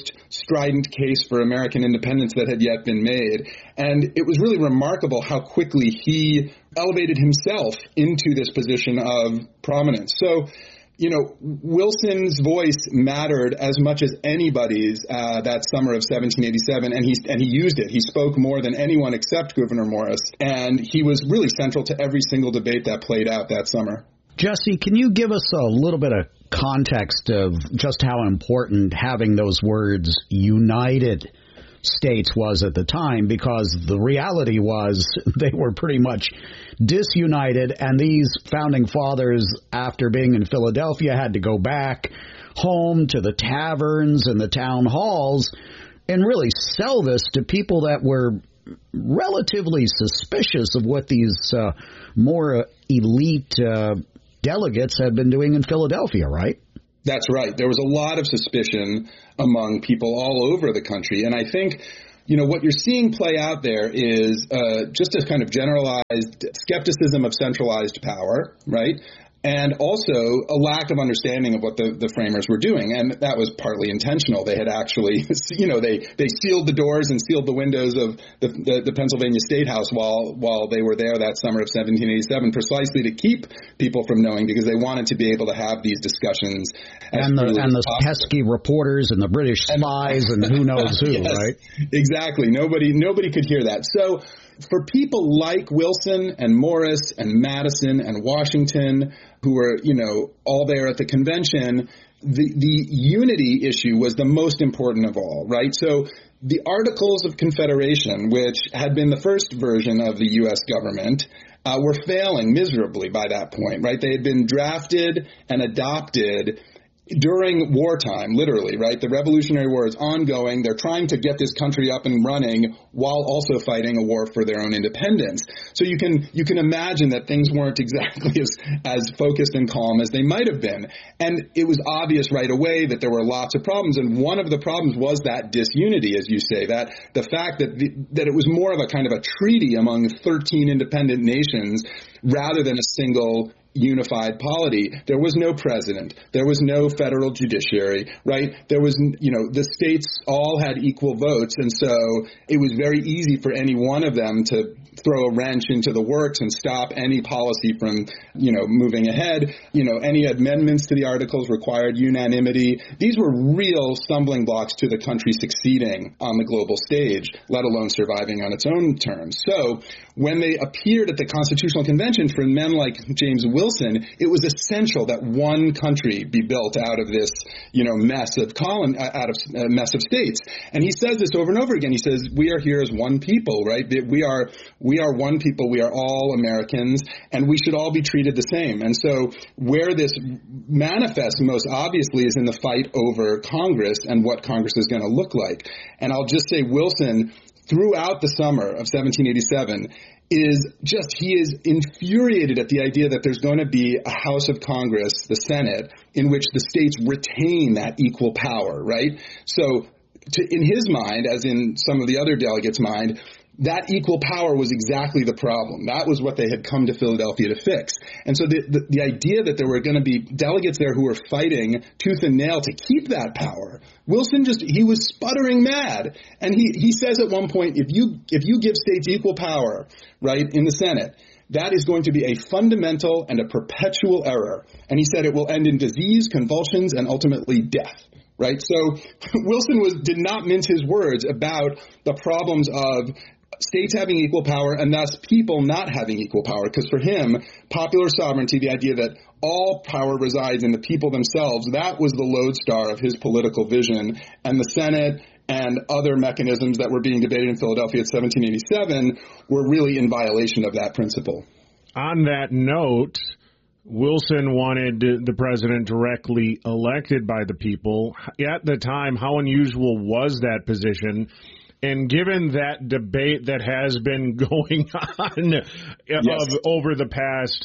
strident case for American independence that had yet been made. And it was really remarkable how quickly he elevated himself into this position of prominence. So, you know, Wilson's voice mattered as much as anybody's uh, that summer of seventeen eighty-seven, and he and he used it. He spoke more than anyone except Gouverneur Morris, and he was really central to every single debate that played out that summer. Jesse, can you give us a little bit of context of just how important having those words United States was at the time? Because the reality was they were pretty much disunited, and these founding fathers, after being in Philadelphia, had to go back home to the taverns and the town halls and really sell this to people that were relatively suspicious of what these uh, more elite uh, delegates had been doing in Philadelphia, right? That's right. There was a lot of suspicion among people all over the country. And I think, you know, what you're seeing play out there is uh, just a kind of generalized skepticism of centralized power, right? And also a lack of understanding of what the, the framers were doing. And that was partly intentional. They had actually, you know, they, they sealed the doors and sealed the windows of the, the, the Pennsylvania State House while while they were there that summer of seventeen eighty-seven, precisely to keep people from knowing, because they wanted to be able to have these discussions. And the, and the pesky reporters and the British spies and, and who knows who, yes, right? Exactly. Nobody Nobody could hear that. So for people like Wilson and Morris and Madison and Washington, who were, you know, all there at the convention, the, the unity issue was the most important of all, right? So the Articles of Confederation, which had been the first version of the U S government, uh, were failing miserably by that point, right? They had been drafted and adopted during wartime, literally, right? The Revolutionary War is ongoing. They're trying to get this country up and running while also fighting a war for their own independence. So you can you can imagine that things weren't exactly as, as focused and calm as they might have been. And it was obvious right away that there were lots of problems. And one of the problems was that disunity, as you say, that the fact that the, that it was more of a kind of a treaty among thirteen independent nations rather than a single unified polity. There was no president. There was no federal judiciary, right? There was, you know, the states all had equal votes. And so it was very easy for any one of them to throw a wrench into the works and stop any policy from, you know, moving ahead. You know, any amendments to the Articles required unanimity. These were real stumbling blocks to the country succeeding on the global stage, let alone surviving on its own terms. So when they appeared at the Constitutional Convention, for men like James Wilson, it was essential that one country be built out of this, you know, mess of colon, out of a mess of states. And he says this over and over again. He says, we are here as one people, right? We are, we are one people. We are all Americans, and we should all be treated the same. And so where this manifests most obviously is in the fight over Congress and what Congress is going to look like. And I'll just say Wilson, throughout the summer of seventeen eighty-seven, is just, he is infuriated at the idea that there's going to be a House of Congress, the Senate, in which the states retain that equal power, right? So to, in his mind, as in some of the other delegates' mind, that equal power was exactly the problem. That was what they had come to Philadelphia to fix. And so the, the, the idea that there were going to be delegates there who were fighting tooth and nail to keep that power, Wilson just, he was sputtering mad. And he, he says at one point, if you, if you give states equal power, right, in the Senate, that is going to be a fundamental and a perpetual error. And he said it will end in disease, convulsions, and ultimately death. Right? So Wilson was did not mince his words about the problems of states having equal power and thus people not having equal power. Because for him, popular sovereignty, the idea that all power resides in the people themselves, that was the lodestar of his political vision. And the Senate and other mechanisms that were being debated in Philadelphia at seventeen eighty-seven were really in violation of that principle. On that note, Wilson wanted the president directly elected by the people. At the time, how unusual was that position? And given that debate that has been going on yes. of, over the past,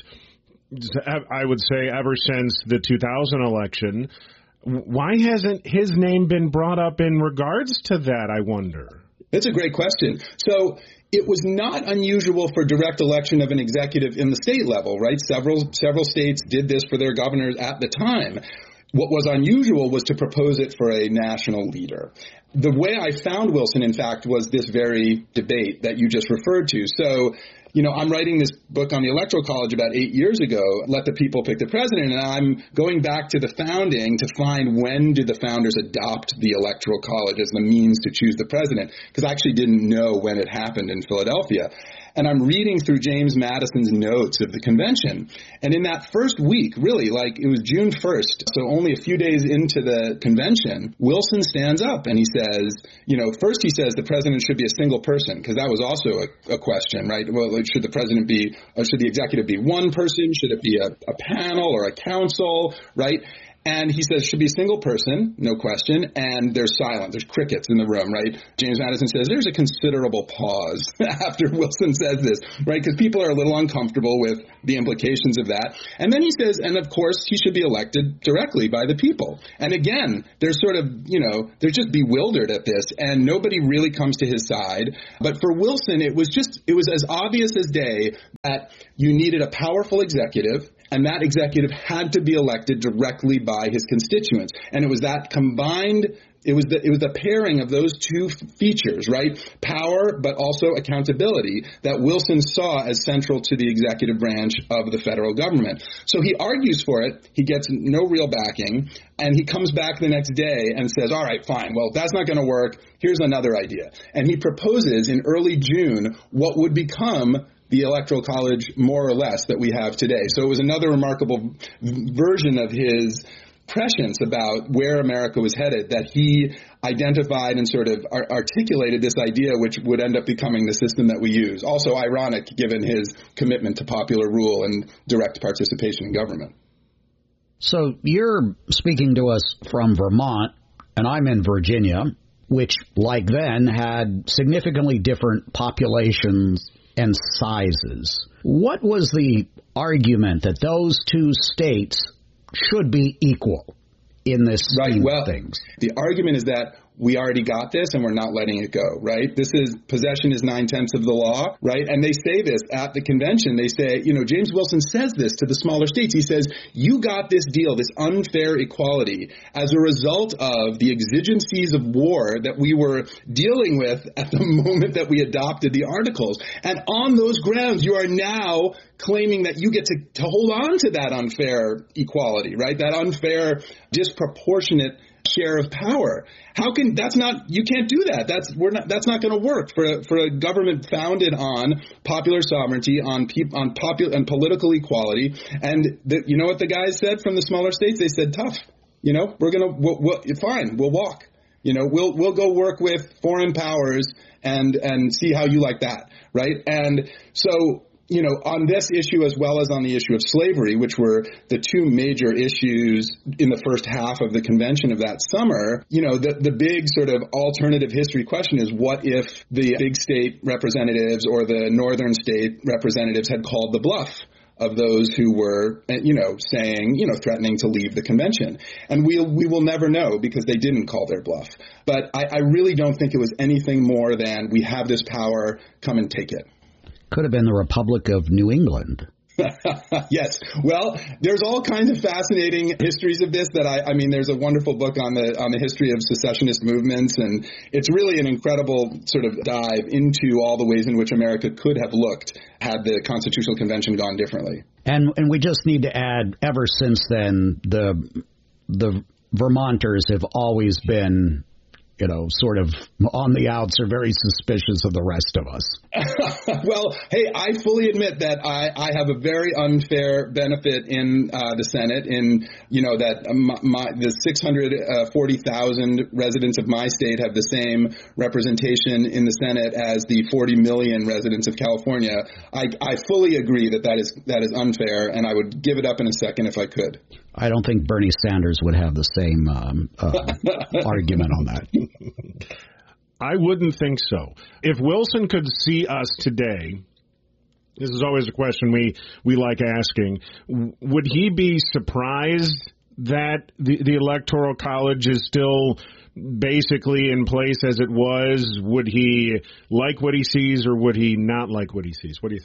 I would say, ever since the two thousand election, why hasn't his name been brought up in regards to that, I wonder? That's a great question. So it was not unusual for direct election of an executive in the state level, right? Several several states did this for their governors at the time. What was unusual was to propose it for a national leader. The way I found Wilson, in fact, was this very debate that you just referred to. So, you know, I'm writing this book on the Electoral College about eight years ago, Let the People Pick the President, and I'm going back to the founding to find when did the founders adopt the Electoral College as the means to choose the president, because I actually didn't know when it happened in Philadelphia. And I'm reading through James Madison's notes of the convention. And in that first week, really, like it was June first, so only a few days into the convention, Wilson stands up and he says, you know, first he says the president should be a single person, because that was also a, a question, right? Well, like, should the president be, or should the executive be one person? Should it be a, a panel or a council, right? And he says, should be a single person, no question, and there's silence. There's crickets in the room, right? James Madison says there's a considerable pause after Wilson says this, right? Because people are a little uncomfortable with the implications of that. And then he says, and of course, he should be elected directly by the people. And again, they're sort of, you know, they're just bewildered at this, and nobody really comes to his side. But for Wilson, it was just, it was as obvious as day that you needed a powerful executive, and that executive had to be elected directly by his constituents. And it was that combined, it was the, it was the pairing of those two features, right? Power, but also accountability, that Wilson saw as central to the executive branch of the federal government. So he argues for it. He gets no real backing. And he comes back the next day and says, all right, fine. Well, that's not going to work. Here's another idea. And he proposes in early June what would become the Electoral College, more or less, that we have today. So it was another remarkable version of his prescience about where America was headed, that he identified and sort of articulated this idea, which would end up becoming the system that we use. Also ironic, given his commitment to popular rule and direct participation in government. So you're speaking to us from Vermont, and I'm in Virginia, which, like then, had significantly different populations and sizes. What was the argument that those two states should be equal in this right. scheme well, of things? The argument is that we already got this and we're not letting it go, right? This is, possession is nine-tenths of the law, right? And they say this at the convention. They say, you know, James Wilson says this to the smaller states. He says, you got this deal, this unfair equality, as a result of the exigencies of war that we were dealing with at the moment that we adopted the Articles. And on those grounds, you are now claiming that you get to, to hold on to that unfair equality, right? That unfair, disproportionate share of power. How can that's not you can't do that. That's we're not that's not going to work for a, for a government founded on popular sovereignty, on peop, on popular and political equality. And the, you know what the guys said from the smaller states? They said, tough. You know, we're gonna we'll, we'll, fine. We'll walk. You know, we'll we'll go work with foreign powers and and see how you like that, right? And so, you know, on this issue as well as on the issue of slavery, which were the two major issues in the first half of the convention of that summer, you know, the, the big sort of alternative history question is, what if the big state representatives or the northern state representatives had called the bluff of those who were, you know, saying, you know, threatening to leave the convention? And we we will never know, because they didn't call their bluff. But I, I really don't think it was anything more than, we have this power, come and take it. Could have been the Republic of New England. Yes. Well, there's all kinds of fascinating histories of this that I, I mean, there's a wonderful book on the on the history of secessionist movements, and it's really an incredible sort of dive into all the ways in which America could have looked had the Constitutional Convention gone differently. And and we just need to add, ever since then, the the Vermonters have always been, you know, sort of on the outs, are very suspicious of the rest of us. Well, hey, I fully admit that I, I have a very unfair benefit in uh, the Senate, in, you know, that my, my, the six hundred forty thousand residents of my state have the same representation in the Senate as the forty million residents of California. I, I fully agree that that is, that is unfair, and I would give it up in a second if I could. I don't think Bernie Sanders would have the same um, uh, argument on that. I wouldn't think so. If Wilson could see us today, this is always a question we, we like asking, would he be surprised that the, the Electoral College is still basically in place as it was? Would he like what he sees, or would he not like what he sees? What do you think?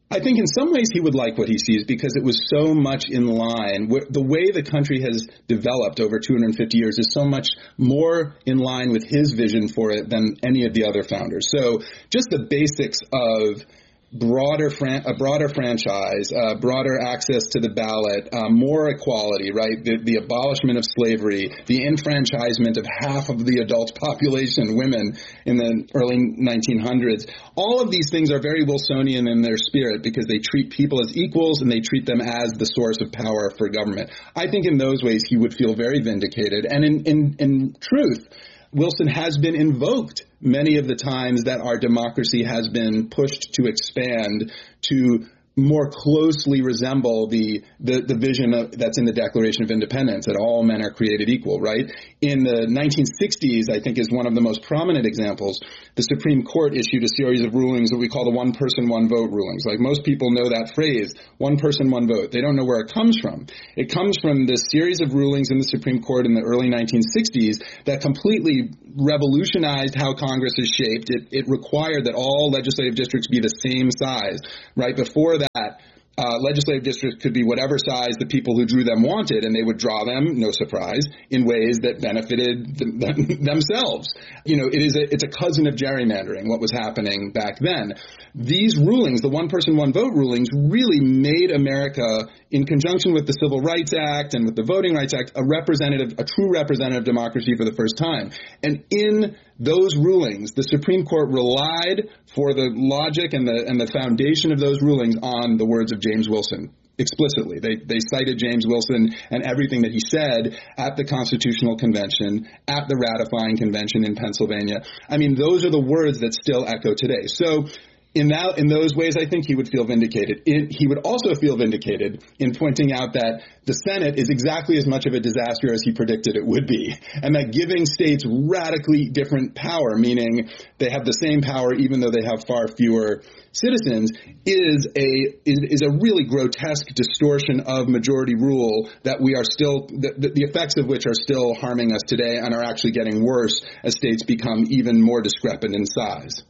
I think in some ways he would like what he sees because it was so much in line. The way the country has developed over two hundred fifty years is so much more in line with his vision for it than any of the other founders. So just the basics of broader fran- a broader franchise, uh, broader access to the ballot, uh, more equality, right? The, the abolishment of slavery, the enfranchisement of half of the adult population, women, in the early nineteen hundreds. All of these things are very Wilsonian in their spirit because they treat people as equals and they treat them as the source of power for government. I think in those ways he would feel very vindicated. And in, in, in truth, Wilson has been invoked many of the times that our democracy has been pushed to expand to more closely resemble the, the, the vision of, that's in the Declaration of Independence, that all men are created equal, right? In the nineteen sixties, I think is one of the most prominent examples, the Supreme Court issued a series of rulings that we call the one person, one vote rulings. Like most people know that phrase, one person, one vote. They don't know where it comes from. It comes from this series of rulings in the Supreme Court in the early nineteen sixties that completely revolutionized how Congress is shaped. It, it required that all legislative districts be the same size. Right before that, Uh, legislative districts could be whatever size the people who drew them wanted, and they would draw them, no surprise, in ways that benefited them, them, themselves. You know, it is a, it's a cousin of gerrymandering, what was happening back then. These rulings, the one-person, one-vote rulings, really made America, in conjunction with the Civil Rights Act and with the Voting Rights Act, a representative, a true representative democracy for the first time. And in those rulings, the Supreme Court relied for the logic and the and the foundation of those rulings on the words of James Wilson explicitly. They they cited James Wilson and everything that he said at the Constitutional Convention, at the ratifying convention in Pennsylvania. I mean, those are the words that still echo today. So in that, in those ways, I think he would feel vindicated. It, he would also feel vindicated in pointing out that the Senate is exactly as much of a disaster as he predicted it would be, and that giving states radically different power, meaning they have the same power even though they have far fewer citizens, is a is, is a really grotesque distortion of majority rule that we are still the, the effects of which are still harming us today and are actually getting worse as states become even more discrepant in size.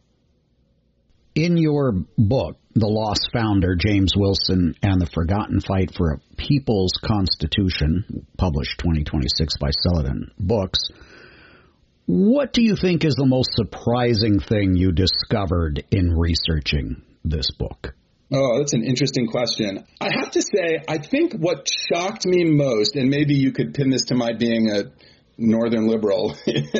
In your book, The Lost Founder, James Wilson and the Forgotten Fight for a People's Constitution, published twenty twenty-six by Celadon Books, what do you think is the most surprising thing you discovered in researching this book? Oh, that's an interesting question. I have to say, I think what shocked me most, and maybe you could pin this to my being a Northern liberal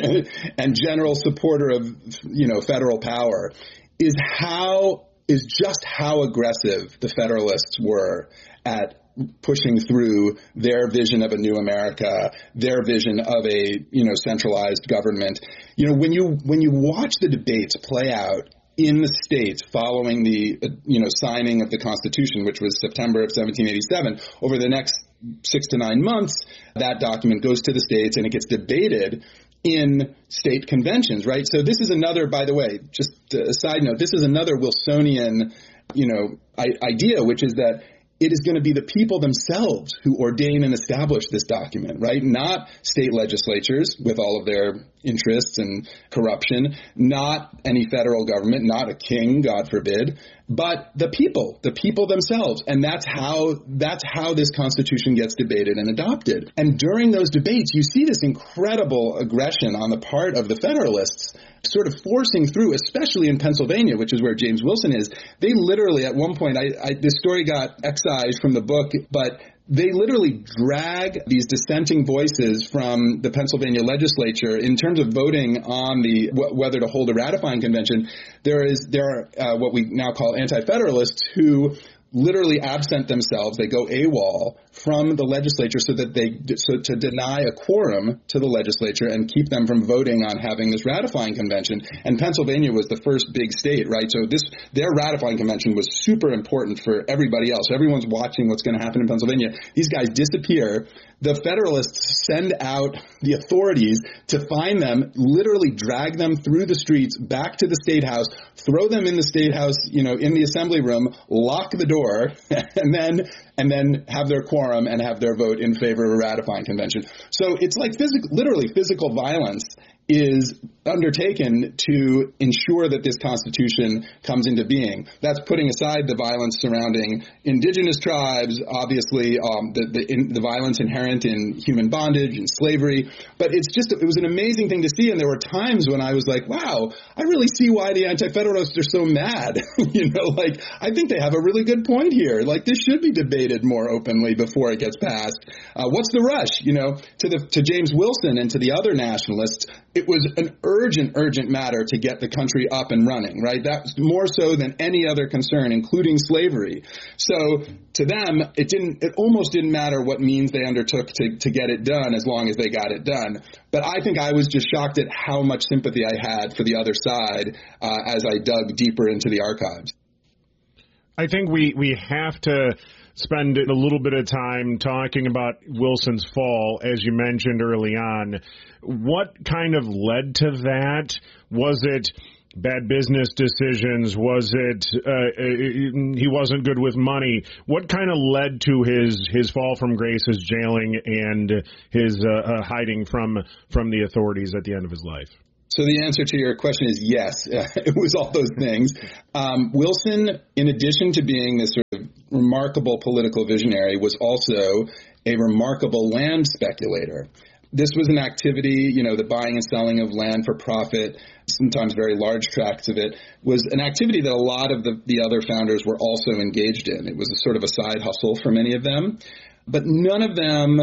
and general supporter of, you know, federal power, is how is just how aggressive the Federalists were at pushing through their vision of a new America, their vision of a, you know, centralized government. You know, when you when you watch the debates play out in the states following the, you know, signing of the Constitution, which was September of seventeen eighty-seven, over the next six to nine months, that document goes to the states and it gets debated in state conventions, right? So this is another, by the way, just a side note, this is another Wilsonian, you know, I- idea, which is that it is going to be the people themselves who ordain and establish this document, right? Not state legislatures with all of their interests and corruption, not any federal government, not a king, God forbid, but the people, the people themselves. And that's how, that's how this Constitution gets debated and adopted. And during those debates, you see this incredible aggression on the part of the Federalists, sort of forcing through, especially in Pennsylvania, which is where James Wilson is. They literally, at one point, I, I, this story got excised from the book, but they literally drag these dissenting voices from the Pennsylvania legislature in terms of voting on the w- whether to hold a ratifying convention. There is there are uh, what we now call anti-federalists who literally absent themselves. They go AWOL from the legislature so that they so to deny a quorum to the legislature and keep them from voting on having this ratifying convention. And Pennsylvania was the first big state, right? So this their ratifying convention was super important for everybody else. Everyone's watching what's going to happen in Pennsylvania. These guys disappear. The Federalists send out the authorities to find them, literally drag them through the streets back to the State House, throw them in the State House, you know, in the assembly room, lock the door, and then and then have their quorum and have their vote in favor of a ratifying convention. So it's like physical, literally physical violence is undertaken to ensure that this Constitution comes into being. That's putting aside the violence surrounding indigenous tribes, obviously um, the, the, in, the violence inherent in human bondage and slavery. But it's just, it was an amazing thing to see. And there were times when I was like, wow, I really see why the Anti-Federalists are so mad. you know, like, I think they have a really good point here. Like, this should be debated more openly before it gets passed. Uh, what's the rush? You know, to the to James Wilson and to the other nationalists, it was an urgent, urgent matter to get the country up and running, right? That's more so than any other concern, including slavery. So to them, it didn't, it almost didn't matter what means they undertook to, to get it done as long as they got it done. But I think I was just shocked at how much sympathy I had for the other side uh, as I dug deeper into the archives. I think we, we have to spend a little bit of time talking about Wilson's fall, as you mentioned early on. What kind of led to that? Was it bad business decisions? Was it uh, he wasn't good with money? What kind of led to his, his fall from grace, his jailing, and his uh, uh, hiding from from the authorities at the end of his life? So the answer to your question is yes. It was all those things. Um, Wilson, in addition to being this sort of remarkable political visionary, was also a remarkable land speculator. This was an activity, you know, the buying and selling of land for profit, sometimes very large tracts of it, was an activity that a lot of the, the other founders were also engaged in. It was a sort of a side hustle for many of them. But none of them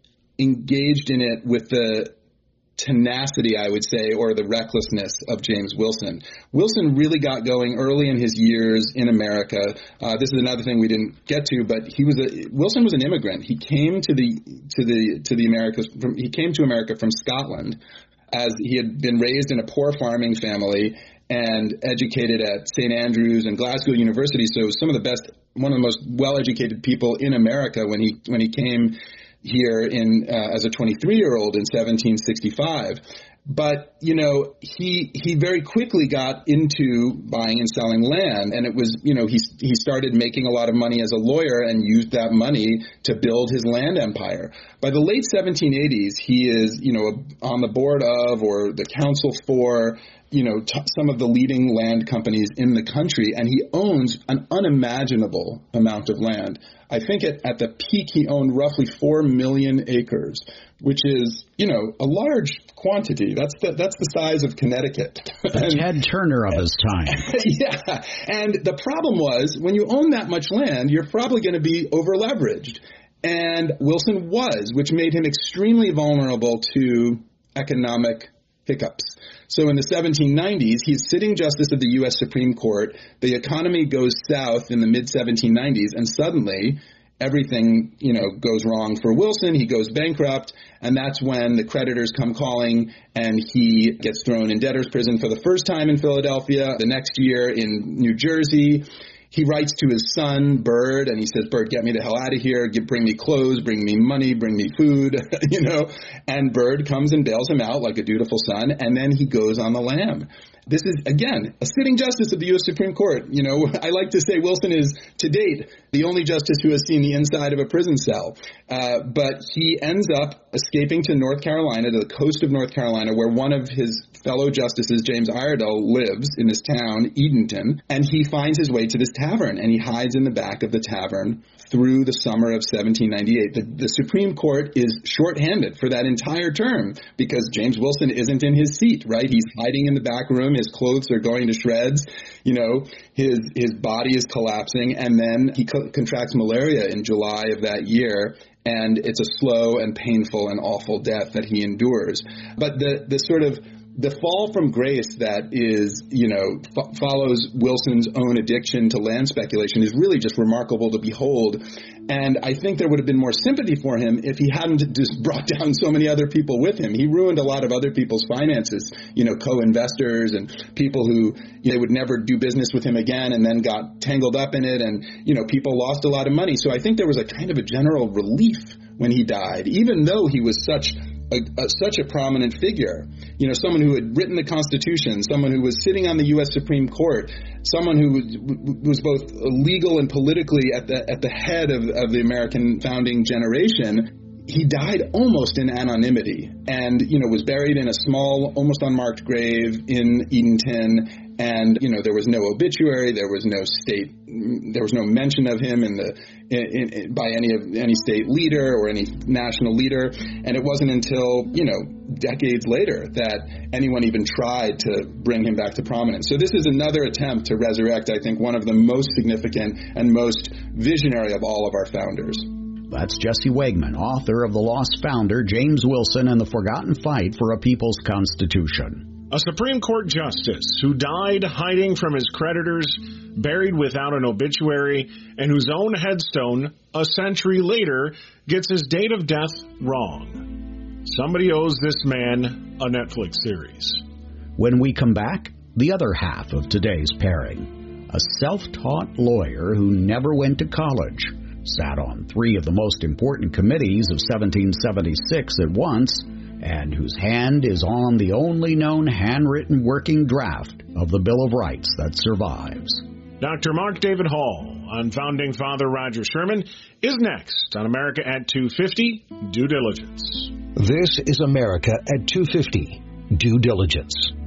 engaged in it with the tenacity, I would say, or the recklessness of James Wilson. Wilson really got going early in his years in America. Uh, this is another thing we didn't get to, but he was a Wilson was an immigrant. He came to the to the to the Americas from he came to America from Scotland, as he had been raised in a poor farming family and educated at Saint Andrews and Glasgow University. So some of the best, one of the most well-educated people in America when he when he came here in uh, as a twenty-three-year-old in seventeen sixty-five. But, you know, he he very quickly got into buying and selling land, and it was, you know, he he started making a lot of money as a lawyer and used that money to build his land empire. By the late seventeen eighties, he is, you know, on the board of or the council for, you know, t- some of the leading land companies in the country, and he owns an unimaginable amount of land. I think at, at the peak he owned roughly four million acres, which is, you know, a large quantity. That's the, that's the size of Connecticut. The Ted Turner of his time. Yeah. And the problem was, when you own that much land, you're probably going to be over-leveraged. And Wilson was, which made him extremely vulnerable to economic hiccups. So in the seventeen nineties, he's sitting justice of the U S Supreme Court. The economy goes south in the mid seventeen nineties, and suddenly everything, you know, goes wrong for Wilson. He goes bankrupt, and that's when the creditors come calling, and he gets thrown in debtor's prison for the first time in Philadelphia. The next year in New Jersey, he writes to his son, Bird, and he says, Bird, get me the hell out of here. Give, bring me clothes, bring me money, bring me food, you know. And Bird comes and bails him out like a dutiful son, and then he goes on the lam. This is, again, a sitting justice of the U S Supreme Court. You know, I like to say Wilson is, to date, the only justice who has seen the inside of a prison cell. Uh, but he ends up escaping to North Carolina, to the coast of North Carolina, where one of his fellow justices, James Iredell, lives in this town, Edenton, and he finds his way to this tavern, and he hides in the back of the tavern through the summer of seventeen ninety-eight. The, the Supreme Court is shorthanded for that entire term because James Wilson isn't in his seat, right? He's hiding in the back room. His clothes are going to shreds. You know, his his body is collapsing, and then he co- contracts malaria in July of that year. And it's a slow and painful and awful death that he endures. But the, the sort of the fall from grace that is, you know, f- follows Wilson's own addiction to land speculation is really just remarkable to behold. And I think there would have been more sympathy for him if he hadn't just brought down so many other people with him. He ruined a lot of other people's finances, you know, co-investors and people who, you know, would never do business with him again and then got tangled up in it. And, you know, people lost a lot of money. So I think there was a kind of a general relief when he died, even though he was such A, a, such a prominent figure, you know, someone who had written the Constitution, someone who was sitting on the U S Supreme Court, someone who was both legal and politically at the at the head of, of the American founding generation. he died almost in anonymity and, you know, was buried in a small, almost unmarked grave in Edenton. And, you know, there was no obituary, there was no state, there was no mention of him in the in, in, by any of any state leader or any national leader. And it wasn't until, you know, decades later that anyone even tried to bring him back to prominence. So this is another attempt to resurrect, I think, one of the most significant and most visionary of all of our founders. That's Jesse Wegman, author of The Lost Founder, James Wilson and the Forgotten Fight for a People's Constitution. A Supreme Court justice who died hiding from his creditors, buried without an obituary, and whose own headstone, a century later, gets his date of death wrong. Somebody owes this man a Netflix series. When we come back, the other half of today's pairing. A self-taught lawyer who never went to college, sat on three of the most important committees of seventeen seventy-six at once, and whose hand is on the only known handwritten working draft of the Bill of Rights that survives. Doctor Mark David Hall on Founding Father Roger Sherman is next on America at two fifty, Due Diligence. This is America at two fifty, Due Diligence.